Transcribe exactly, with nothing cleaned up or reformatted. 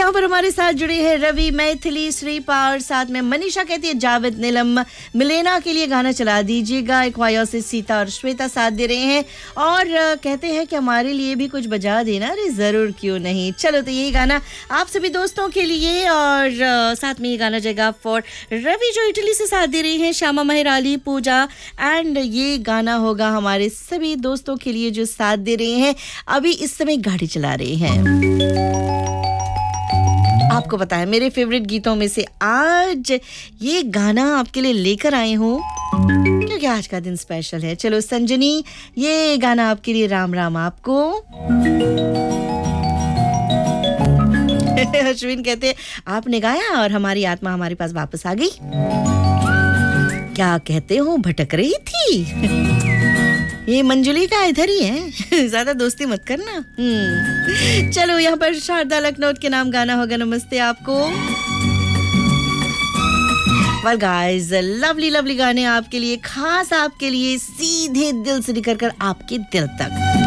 यहाँ पर हमारे साथ जुड़े हैं रवि, मैथिली, श्रीपा और साथ में मनीषा कहती है जावेद, नीलम, मिलेना के लिए गाना चला दीजिएगा। इक्वाया से सीता और श्वेता साथ दे रहे हैं और कहते हैं कि हमारे लिए भी कुछ बजा देना। अरे जरूर, क्यों नहीं। चलो तो यही गाना आप सभी दोस्तों के लिए और साथ में ये गाना जाएगा फॉर रवि जो इटली से साथ दे रही हैं, श्यामा महराली, पूजा एंड ये गाना होगा हमारे सभी दोस्तों के लिए जो साथ दे रहे हैं, अभी इस समय गाड़ी चला रहे हैं। आपको पता है मेरे फेवरेट गीतों में से आज ये गाना आपके लिए लेकर आए हूँ क्योंकि आज का दिन स्पेशल है। चलो संजनी, ये गाना आपके लिए। राम राम आपको। अश्विन कहते हैं आपने गाया और हमारी आत्मा हमारे पास वापस आ गई। क्या कहते हो, भटक रही थी? ये मंजुली का इधर ही है, ज्यादा दोस्ती मत करना। हम्म चलो, यहाँ पर शारदा लखनऊ के नाम गाना होगा नमस्ते आपको। वेल गाइस, लवली लवली गाने आपके लिए, खास आपके लिए, सीधे दिल से निकल कर आपके दिल तक।